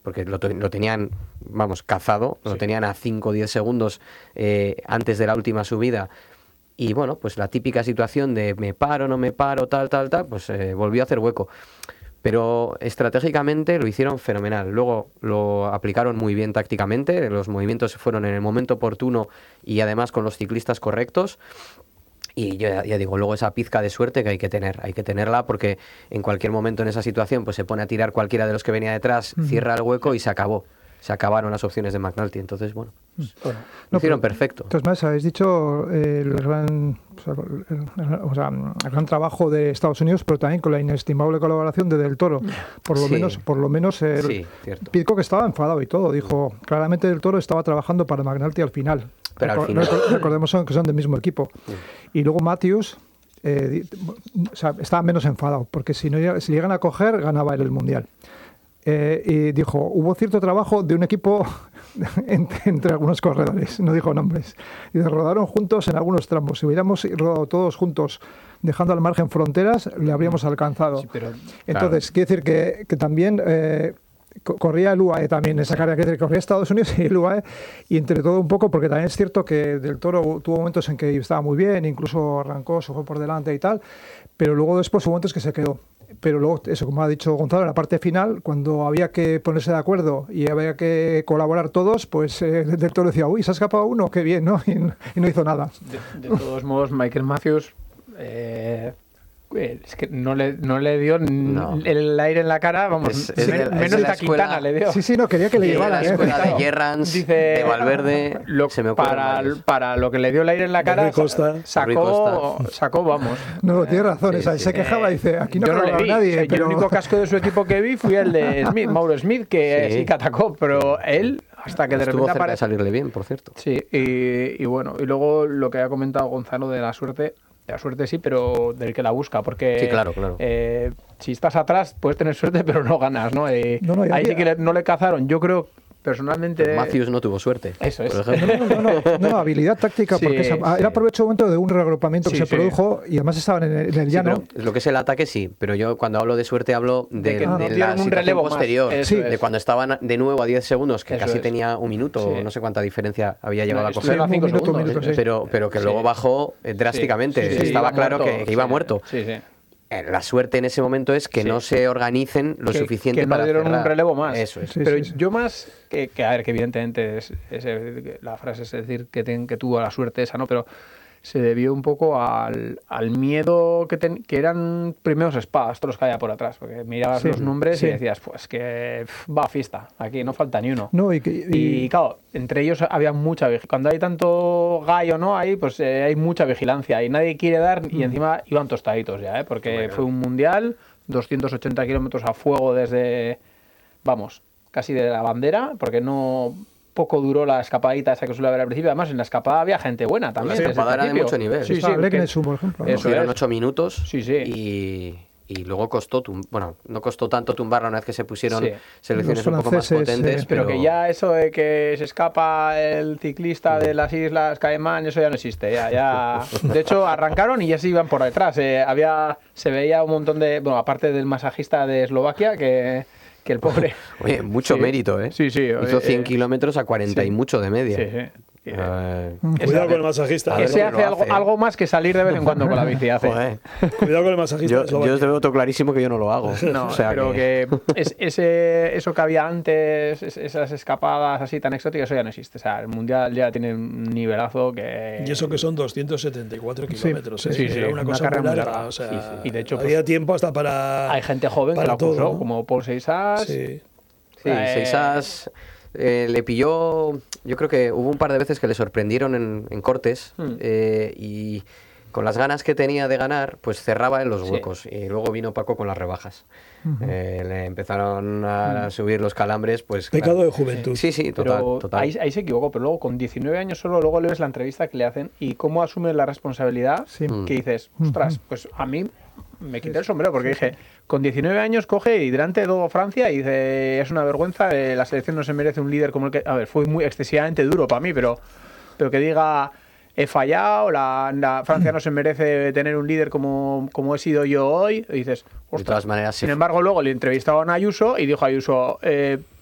porque lo tenían, vamos, cazado, lo tenían a 5 o 10 segundos antes de la última subida. Y bueno, pues la típica situación de me paro, no me paro, tal, pues volvió a hacer hueco. Pero estratégicamente lo hicieron fenomenal. Luego lo aplicaron muy bien tácticamente, los movimientos se fueron en el momento oportuno y además con los ciclistas correctos. Y yo ya digo, luego esa pizca de suerte que hay que tenerla porque en cualquier momento en esa situación pues se pone a tirar cualquiera de los que venía detrás, cierra el hueco y se acabó. Se acabaron las opciones de McNulty. Entonces, bueno, lo hicieron perfecto. Entonces, más habéis dicho el gran trabajo de Estados Unidos, pero también con la inestimable colaboración de Del Toro. Por lo menos Pidcock estaba enfadado y todo. Dijo, claramente Del Toro estaba trabajando para McNulty al final. Pero al final. Recordemos que son del mismo equipo. Y luego Matthews estaba menos enfadado, porque si llegan a coger, ganaba él el Mundial. Y dijo, hubo cierto trabajo de un equipo entre algunos corredores, no dijo nombres, y rodaron juntos en algunos tramos. Si hubiéramos rodado todos juntos dejando al margen fronteras, le habríamos alcanzado. Sí, pero, entonces, quiere decir que también corría el UAE también esa carrera, quiere decir, corría Estados Unidos y el UAE, y entre todo un poco, porque también es cierto que Del Toro tuvo momentos en que estaba muy bien, incluso arrancó, se fue por delante y tal, pero luego después hubo momentos que se quedó. Pero luego, eso, como ha dicho Gonzalo, en la parte final, cuando había que ponerse de acuerdo y había que colaborar todos, pues Del Toro decía, uy, se ha escapado uno, qué bien, ¿no? Y no hizo nada. De todos modos, Michael Matthews es que no le dio el aire en la cara, vamos, menos la Quintana le dio. Sí, no, quería que le llevara. La escuela de Gerrans, de Valverde, se me ocurre para lo que le dio el aire en la cara, sacó, vamos. No, tiene razón, se quejaba y dice, aquí no le vi nadie. Yo el único casco de su equipo que vi fue el de Mauro Smith, que sí que atacó, pero él, hasta que de repente cerca de salirle bien, por cierto. Sí, y bueno, y luego lo que ha comentado Gonzalo de la suerte sí, pero del que la busca, porque sí, claro. Si estás atrás puedes tener suerte, pero no ganas, ¿no? Ahí sí que no le cazaron. Yo creo, personalmente... Matthews no tuvo suerte. Eso es. No, habilidad táctica, porque él aprovechó un momento de un reagrupamiento que se produjo y además estaban en el llano. Lo que es el ataque, sí, pero yo cuando hablo de suerte hablo de la situación posterior, de cuando estaban de nuevo a 10 segundos, que casi tenía un minuto, no sé cuánta diferencia había llegado a coger, pero que luego bajó drásticamente. Estaba claro que iba muerto. La suerte en ese momento es que no se organicen lo suficiente para que no dieron cerrar. Un relevo más. Eso es. Pero yo más que a ver, que evidentemente la frase es decir que tuvo la suerte esa, ¿no? Pero se debió un poco al miedo que eran primeros espadas, todos los que había por atrás, porque mirabas los nombres y decías, pues que va a fiesta, aquí no falta ni uno. Y claro, entre ellos había mucha vigilancia. Cuando hay tanto gallo, ¿no? Ahí, pues hay mucha vigilancia y nadie quiere dar, y encima iban tostaditos ya, porque fue un mundial, 280 kilómetros a fuego desde, vamos, casi de la bandera, porque poco duró la escapadita esa que suele haber al principio. Además, en la escapada había gente buena también. La escapada era de mucho nivel. Por ejemplo. Fueron 8 minutos y luego costó, no costó tanto tumbarla una vez que se pusieron selecciones un poco más potentes. Pero que ya eso de que se escapa el ciclista de las Islas Caimán, eso ya no existe. Ya. De hecho, arrancaron y ya se iban por detrás. Se veía un montón de... Bueno, aparte del masajista de Eslovaquia, que el pobre... Oye, mucho mérito, ¿eh? Sí. Hizo 100 kilómetros a 40 y mucho de media. Sí. Cuidado con el masajista. Ese hace algo más que salir de vez en cuando con la bici. Cuidado con el masajista. Yo os veo todo clarísimo que yo no lo hago. No, pero que eso que había antes, esas escapadas así tan exóticas, eso ya no existe. O sea, el Mundial ya tiene un nivelazo que... Y eso que son 274 kilómetros. Sí. Era una cosa muy larga. O sea, y de hecho, había tiempo hasta para... Hay gente joven que la puso, como Paul Seixas. Sí, Seixas... le pilló, yo creo que hubo un par de veces que le sorprendieron en cortes y con las ganas que tenía de ganar, pues cerraba en los huecos y luego vino Paco con las rebajas. Le empezaron a subir los calambres, pues... Pecado de juventud. Sí, total. Ahí se equivocó, pero luego con 19 años solo, luego le ves la entrevista que le hacen y cómo asume la responsabilidad, que dices, ostras, pues a mí me quité el sombrero porque dije, con 19 años coge y delante de todo Francia y dice, es una vergüenza, la selección no se merece un líder como el que... A ver, fue muy excesivamente duro para mí, pero que diga, he fallado, la Francia no se merece tener un líder como he sido yo hoy, y dices, ostras. De todas maneras, sin embargo, luego le entrevistaban a Ayuso y dijo a Ayuso,